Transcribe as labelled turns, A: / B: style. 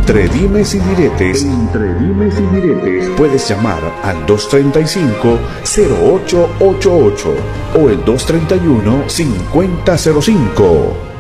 A: Entre dimes y diretes, puedes llamar al 235-0888 o el 231-5005.